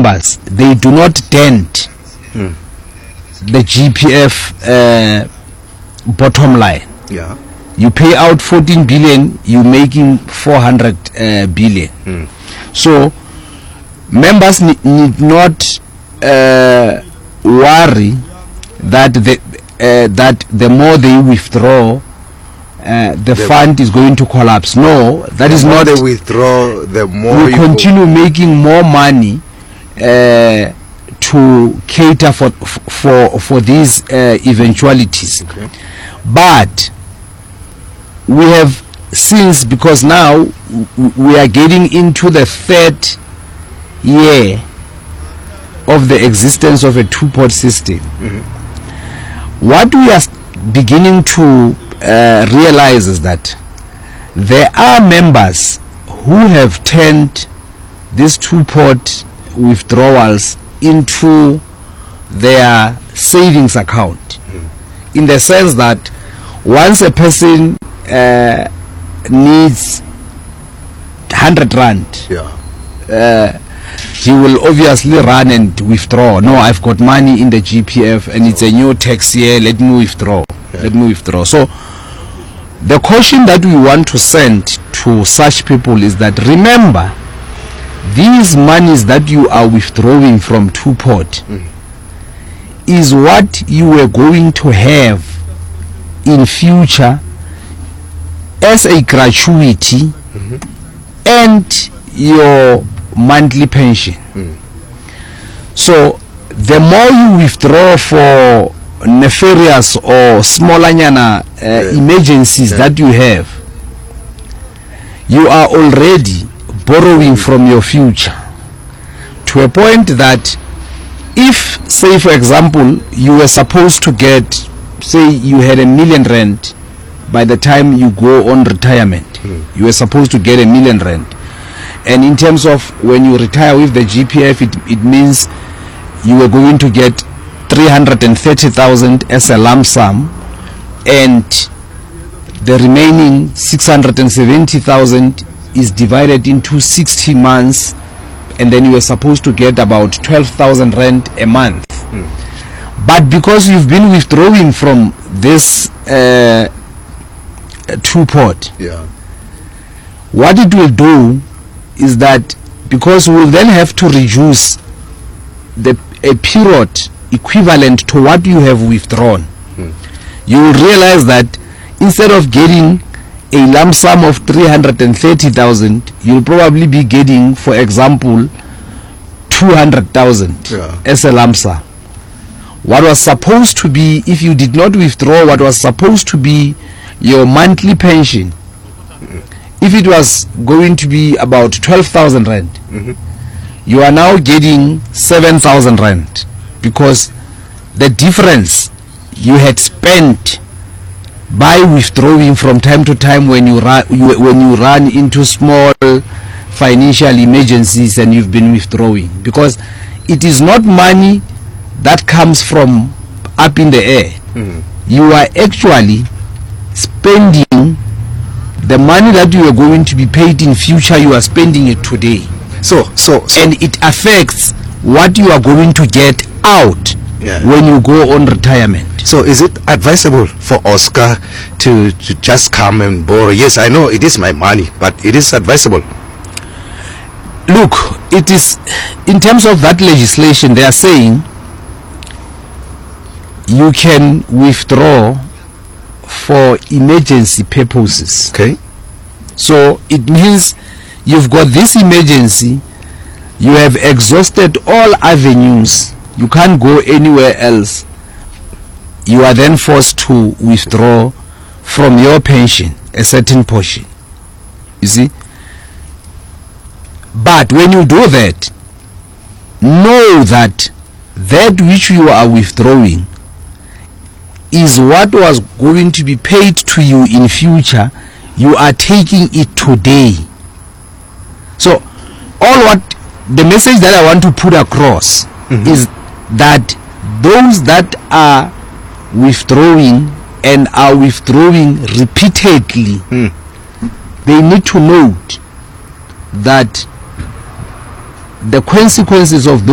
members, they do not dent the GPF bottom line. Yeah. You pay out 14 billion, you're making 400 billion. So members need not worry that the more they withdraw, the fund is going to collapse. No, that is not. The more they withdraw, the more we continue making more money to cater for these eventualities. Okay. But we have since, because now we are getting into the third year of the existence of a two-pot system. What we are beginning to realize is that there are members who have turned these two-pot withdrawals into their savings account, in the sense that once a person needs 100 rand, he will obviously run and withdraw. No, I've got money in the GPF and it's a new tax year, let me withdraw. So the caution that we want to send to such people is that, remember, these monies that you are withdrawing from two-pot is what you were going to have in future as a gratuity and your monthly pension. So the more you withdraw for nefarious or smaller emergencies that you have, you are already borrowing from your future, to a point that if, say for example, you were supposed to get, say you had R1 million by the time you go on retirement, you were supposed to get R1 million, and in terms of when you retire with the GPF, it means you were going to get 330,000 as a lump sum, and the remaining 670,000 is divided into 60 months, and then you were supposed to get about 12,000 rand a month. But because you've been withdrawing from this two-pot, what it will do is that, because we'll then have to reduce a period equivalent to what you have withdrawn, you will realize that instead of getting a lump sum of 330,000, you'll probably be getting, for example, 200,000 as a lump sum. What was supposed to be, if you did not withdraw, what was supposed to be your monthly pension, if it was going to be about 12,000 rand, you are now getting 7,000 rand, because the difference you had spent by withdrawing from time to time when you run into small financial emergencies and you've been withdrawing, because it is not money that comes from up in the air. You are actually spending the money that you are going to be paid in future. You are spending it today, so and it affects what you are going to get out when you go on retirement. So is it advisable for Oscar to just come and borrow? Yes, I know it is my money, but it is advisable. Look, it is, in terms of that legislation, they are saying you can withdraw for emergency purposes. Okay. So it means you've got this emergency, you have exhausted all avenues, you can't go anywhere else, you are then forced to withdraw from your pension a certain portion, you see. But when you do that, know that that which you are withdrawing is what was going to be paid to you in future. You are taking it today. So the message that I want to put across is that those that are withdrawing and are withdrawing repeatedly, they need to note that the consequences of